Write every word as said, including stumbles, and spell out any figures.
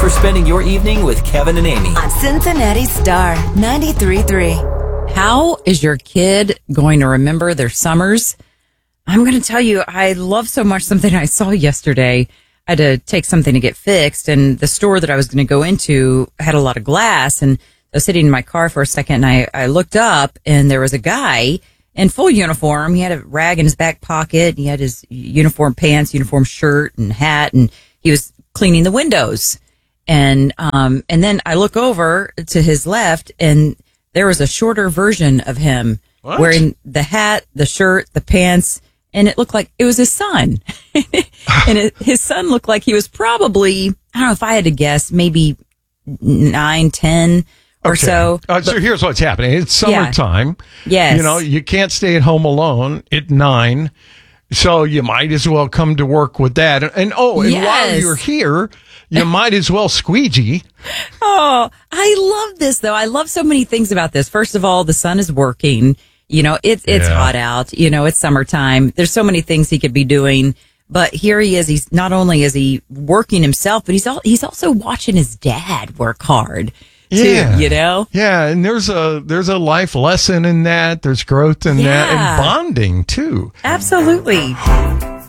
for spending your evening with Kevin and Amy. On Cincinnati Star ninety-three point three. How is your kid going to remember their summers? I'm going to tell you, I love so much something I saw yesterday. I had to take something to get fixed, and the store that I was going to go into had a lot of glass, and I was sitting in my car for a second, and I, I looked up, and there was a guy in full uniform. He had a rag in his back pocket. He had his uniform pants, uniform shirt, and hat, and he was cleaning the windows. And um, and then I look over to his left, and there was a shorter version of him What? wearing the hat, the shirt, the pants, and it looked like it was his son. And it, his son looked like he was probably, I don't know if I had to guess, maybe nine, ten or Okay. so. Uh, so here's what's happening. It's Yeah. summertime. Yes. You know, you can't stay at home alone at nine. So you might as well come to work with that. And, and oh, and while Yes. you're here, you might as well squeegee. Oh, I love this though. I love so many things about this. First of all, the sun is working. You know, it's it's Yeah. hot out. You know, it's summertime. There's so many things he could be doing. But here he is. He's not only is he working himself, but he's all, he's also watching his dad work hard. Too, Yeah. you know? Yeah, and there's a there's a life lesson in that. There's growth in that Yeah. and bonding too. Absolutely.